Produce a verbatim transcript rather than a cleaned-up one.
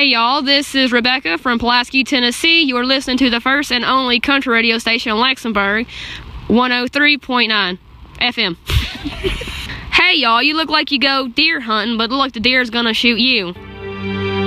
Hey y'all, this is Rebecca from Pulaski, Tennessee. You're listening to the first and only country radio station in Luxembourg, one oh three point nine F M. Hey y'all, you look like you go deer hunting, but look like the deer's gonna shoot you.